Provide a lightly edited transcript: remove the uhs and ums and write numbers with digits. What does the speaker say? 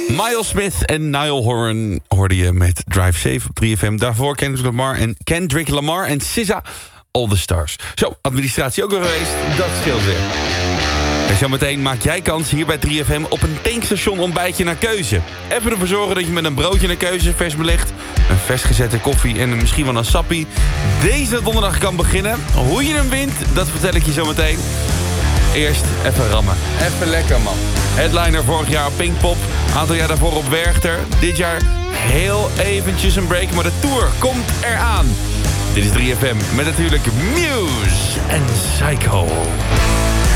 Miles Smith en Niall Horan hoorde je met Drive Safe op 3FM. Daarvoor Kendrick Lamar en SZA, All the Stars. Zo, administratie ook weer geweest, dat scheelt weer. En zometeen maak jij kans hier bij 3FM op een tankstation ontbijtje naar keuze. Even ervoor zorgen dat je met een broodje naar keuze, vers belegd, een vers gezette koffie en misschien wel een sappie deze donderdag kan beginnen. Hoe je hem wint, dat vertel ik je zometeen. Eerst even rammen. Even lekker, man. Headliner vorig jaar op Pinkpop. Aantal jaar daarvoor op Werchter. Dit jaar heel eventjes een break, maar de tour komt eraan. Dit is 3FM met natuurlijk Muse en Psycho.